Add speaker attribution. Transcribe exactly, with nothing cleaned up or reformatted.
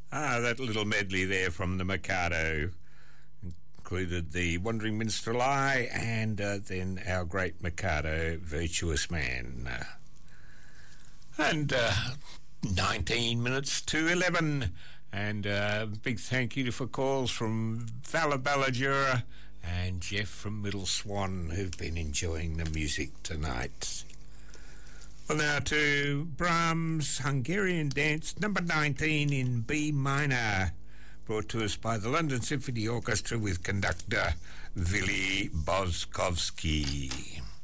Speaker 1: Ah, that little medley there from the Mikado included the Wandering Minstrel Eye and uh, then our great Mikado, Virtuous Man. Uh, and uh, nineteen minutes to eleven. And uh, big thank you for calls from Vala Balladura and Jeff from Middle Swan, who've been enjoying the music tonight. Well, now to Brahms' Hungarian Dance, number nineteen in B minor, brought to us by the London Symphony Orchestra with conductor Willy Boskovsky.